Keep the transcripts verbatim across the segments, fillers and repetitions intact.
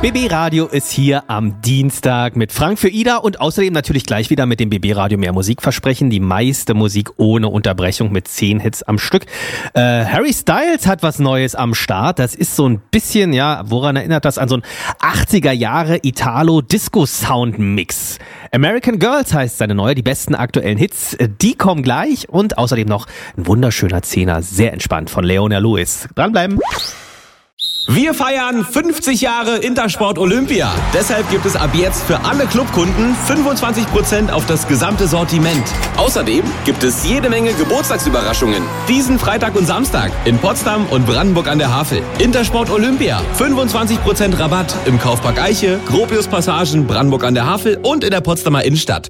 B B Radio ist hier am Dienstag mit Frank für Ida und außerdem natürlich gleich wieder mit dem B B Radio mehr Musik versprechen. Die meiste Musik ohne Unterbrechung mit zehn Hits am Stück. Äh, Harry Styles hat was Neues am Start. Das ist so ein bisschen, ja, woran erinnert das? An so ein achtziger Jahre Italo-Disco-Sound-Mix. American Girls heißt seine neue, die besten aktuellen Hits. Die kommen gleich und außerdem noch ein wunderschöner Zehner, sehr entspannt von Leona Lewis. Dranbleiben. Wir feiern fünfzig Jahre Intersport Olympia. Deshalb gibt es ab jetzt für alle Clubkunden fünfundzwanzig Prozent auf das gesamte Sortiment. Außerdem gibt es jede Menge Geburtstagsüberraschungen. Diesen Freitag und Samstag in Potsdam und Brandenburg an der Havel. Intersport Olympia. fünfundzwanzig Prozent Rabatt im Kaufpark Eiche, Gropius Passagen, Brandenburg an der Havel und in der Potsdamer Innenstadt.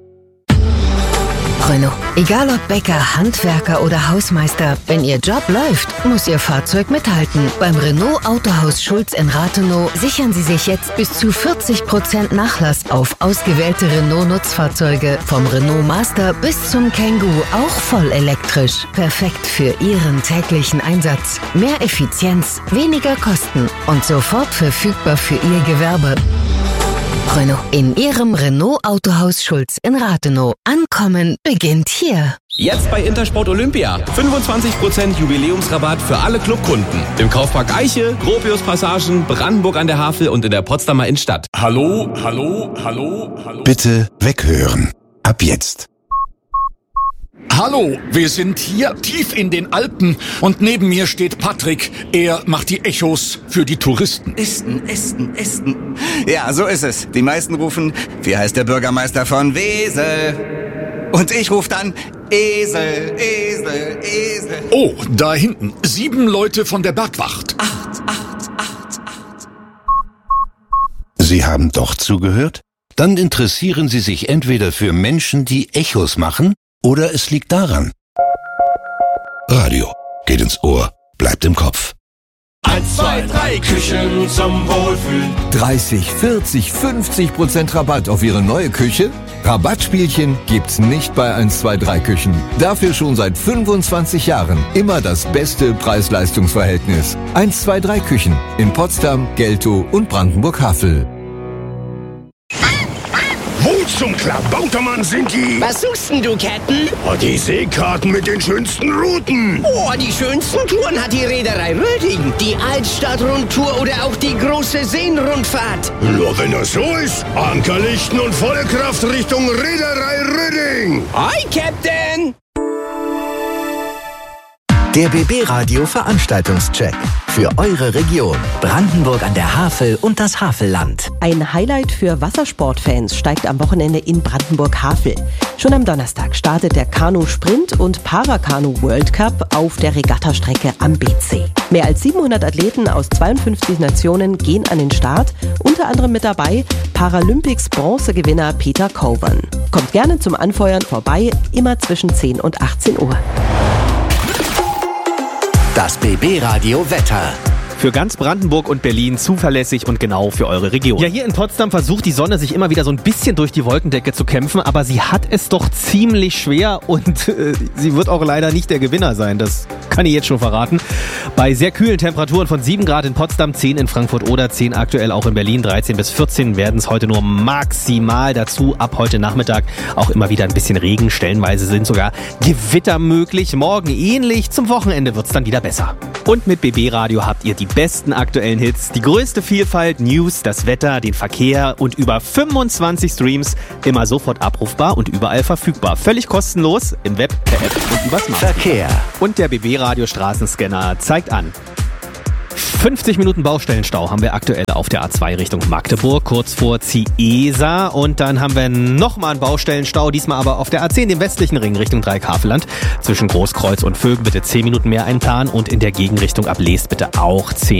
Renault. Egal ob Bäcker, Handwerker oder Hausmeister, wenn Ihr Job läuft, muss Ihr Fahrzeug mithalten. Beim Renault Autohaus Schulz in Rathenow sichern Sie sich jetzt bis zu vierzig Prozent Nachlass auf ausgewählte Renault-Nutzfahrzeuge. Vom Renault Master bis zum Kangoo, auch voll elektrisch. Perfekt für Ihren täglichen Einsatz. Mehr Effizienz, weniger Kosten und sofort verfügbar für Ihr Gewerbe. Renault. In Ihrem Renault Autohaus Schulz in Rathenow. Ankommen beginnt hier. Jetzt bei Intersport Olympia. fünfundzwanzig Prozent Jubiläumsrabatt für alle Clubkunden. Im Kaufpark Eiche, Gropius Passagen, Brandenburg an der Havel und in der Potsdamer Innenstadt. Hallo, hallo, hallo, hallo. Bitte weghören. Ab jetzt. Hallo, wir sind hier tief in den Alpen und neben mir steht Patrick. Er macht die Echos für die Touristen. Esten, Esten, Esten. Ja, so ist es. Die meisten rufen, wie heißt der Bürgermeister von Wesel? Und ich rufe dann Esel, Esel, Esel. Oh, da hinten. Sieben Leute von der Bergwacht. Acht, acht, acht, acht. Sie haben doch zugehört? Dann interessieren Sie sich entweder für Menschen, die Echos machen, oder es liegt daran. Radio geht ins Ohr, bleibt im Kopf. Eins, zwei, drei Küchen zum Wohlfühlen. dreißig, vierzig, fünfzig Prozent Rabatt auf Ihre neue Küche? Rabattspielchen gibt's nicht bei eins, zwei, drei Küchen. Dafür schon seit fünfundzwanzig Jahren immer das beste Preis-Leistungs-Verhältnis. eins, zwei, drei Küchen in Potsdam, Geltow und Brandenburg-Havel. Wo zum Klabautermann sind die? Was suchst denn du, Captain? Oh, die Seekarten mit den schönsten Routen. Oh, die schönsten Touren hat die Reederei Röding. Die Altstadt-Rundtour oder auch die große Seenrundfahrt. Nur wenn das so ist, Ankerlichten und volle Kraft Richtung Reederei Röding. Hi, Captain! Der B B Radio Veranstaltungscheck für eure Region. Brandenburg an der Havel und das Havelland. Ein Highlight für Wassersportfans steigt am Wochenende in Brandenburg-Havel. Schon am Donnerstag startet der Kanu-Sprint und Parakanu World Cup auf der Regattastrecke am B C. Mehr als siebenhundert Athleten aus zweiundfünfzig Nationen gehen an den Start. Unter anderem mit dabei Paralympics-Bronzegewinner Peter Cowan. Kommt gerne zum Anfeuern vorbei, immer zwischen zehn und achtzehn Uhr. Das B B Radio Wetter. Für ganz Brandenburg und Berlin zuverlässig und genau für eure Region. Ja, hier in Potsdam versucht die Sonne sich immer wieder so ein bisschen durch die Wolkendecke zu kämpfen, aber sie hat es doch ziemlich schwer und äh, sie wird auch leider nicht der Gewinner sein. Das kann ich jetzt schon verraten. Bei sehr kühlen Temperaturen von sieben Grad in Potsdam, zehn in Frankfurt oder zehn aktuell auch in Berlin, dreizehn bis vierzehn werden es heute nur maximal. Dazu ab heute Nachmittag auch immer wieder ein bisschen Regen. Stellenweise sind sogar Gewitter möglich. Morgen ähnlich. Zum Wochenende wird es dann wieder besser. Und mit B B Radio habt ihr die besten aktuellen Hits, die größte Vielfalt, News, das Wetter, den Verkehr und über fünfundzwanzig Streams, immer sofort abrufbar und überall verfügbar. Völlig kostenlos im Web, per App und über Smartphone. Verkehr. Und der B B Radio Straßenscanner zeigt an. fünfzig Minuten Baustellenstau haben wir aktuell auf der A zwei Richtung Magdeburg, kurz vor Ciesa. Und dann haben wir nochmal einen Baustellenstau, diesmal aber auf der A zehn, dem westlichen Ring Richtung Dreieck-Havelland. Zwischen Großkreuz und Vögen bitte zehn Minuten mehr einplanen und in der Gegenrichtung ab Leest bitte auch zehn